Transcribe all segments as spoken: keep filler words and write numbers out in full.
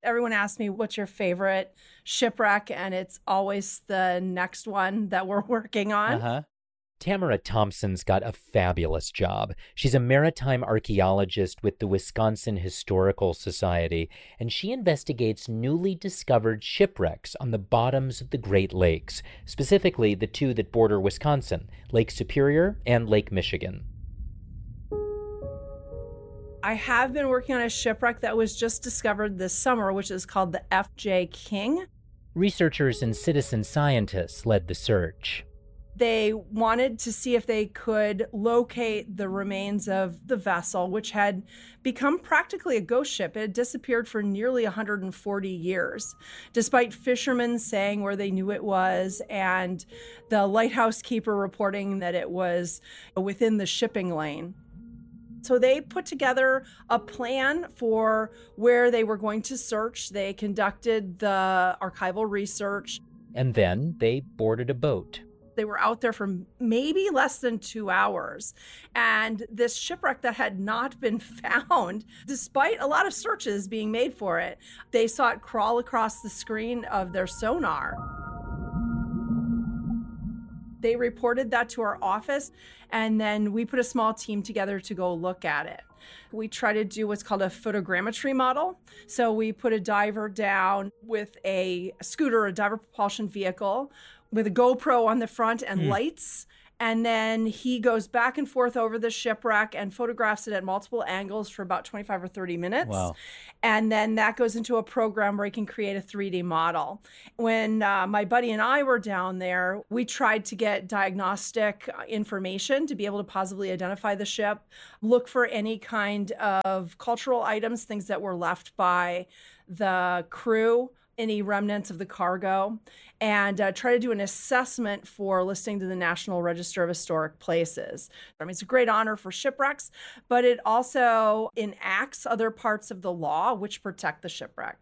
Everyone asks me, what's your favorite shipwreck? And it's always the next one that we're working on. Uh-huh. Tamara Thompson's got a fabulous job. She's a maritime archaeologist with the Wisconsin Historical Society, and she investigates newly discovered shipwrecks on the bottoms of the Great Lakes, specifically the two that border Wisconsin, Lake Superior and Lake Michigan. I have been working on a shipwreck that was just discovered this summer, which is called the F J King. Researchers and citizen scientists led the search. They wanted to see if they could locate the remains of the vessel, which had become practically a ghost ship. It had disappeared for nearly one hundred forty years, despite fishermen saying where they knew it was and the lighthouse keeper reporting that it was within the shipping lane. So they put together a plan for where they were going to search. They conducted the archival research. And then they boarded a boat. They were out there for maybe less than two hours. And this shipwreck that had not been found, despite a lot of searches being made for it, they saw it crawl across the screen of their sonar. They reported that to our office, and then we put a small team together to go look at it. We try to do what's called a photogrammetry model. So we put a diver down with a scooter, a diver propulsion vehicle, with a GoPro on the front and mm. lights. And then he goes back and forth over the shipwreck and photographs it at multiple angles for about twenty-five or thirty minutes. Wow. And then that goes into a program where he can create a three D model. When uh, my buddy and I were down there, we tried to get diagnostic information to be able to positively identify the ship, look for any kind of cultural items, things that were left by the crew, any remnants of the cargo, and uh, try to do an assessment for listing to the National Register of Historic Places. I mean, it's a great honor for shipwrecks, but it also enacts other parts of the law which protect the shipwreck.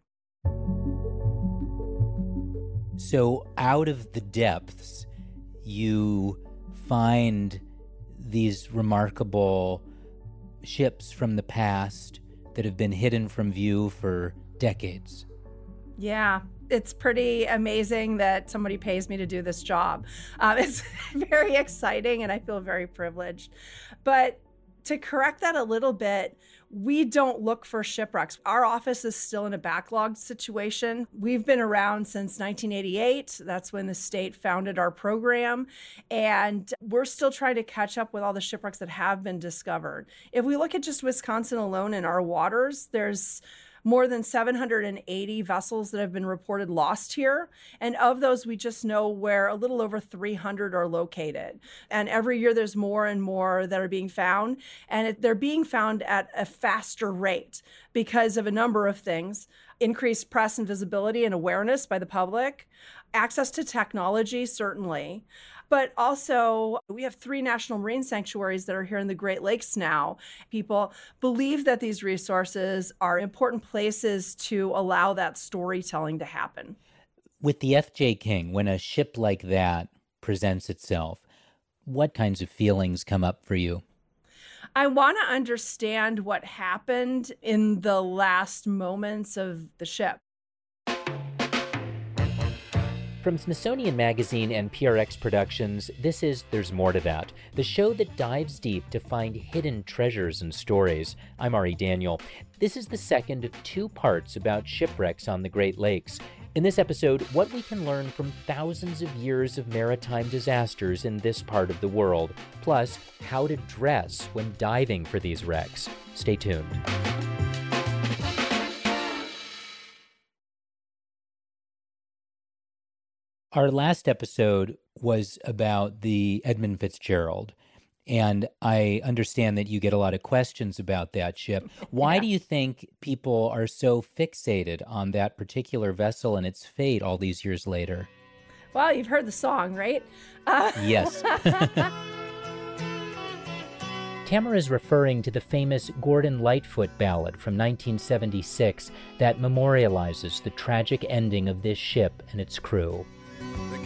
So out of the depths, you find these remarkable ships from the past that have been hidden from view for decades. Yeah, it's pretty amazing that somebody pays me to do this job. Um, it's very exciting and I feel very privileged. But to correct that a little bit, we don't look for shipwrecks. Our office is still in a backlogged situation. We've been around since nineteen eighty-eight. That's when the state founded our program. And we're still trying to catch up with all the shipwrecks that have been discovered. If we look at just Wisconsin alone in our waters, there's more than seven hundred eighty vessels that have been reported lost here. And of those, we just know where a little over three hundred are located. And every year there's more and more that are being found. And it, they're being found at a faster rate because of a number of things: increased press and visibility and awareness by the public, access to technology, certainly. But also, we have three national marine sanctuaries that are here in the Great Lakes now. People believe that these resources are important places to allow that storytelling to happen. With the F J King, when a ship like that presents itself, what kinds of feelings come up for you? I want to understand what happened in the last moments of the ship. From Smithsonian Magazine and P R X Productions, this is There's More to That, the show that dives deep to find hidden treasures and stories. I'm Ari Daniel. This is the second of two parts about shipwrecks on the Great Lakes. In this episode, what we can learn from thousands of years of maritime disasters in this part of the world, plus how to dress when diving for these wrecks. Stay tuned. Our last episode was about the Edmund Fitzgerald, and I understand that you get a lot of questions about that ship. Why yeah. do you think people are so fixated on that particular vessel and its fate all these years later? Well, you've heard the song, right? Uh- yes. Tamara is referring to the famous Gordon Lightfoot ballad from nineteen seventy-six that memorializes the tragic ending of this ship and its crew.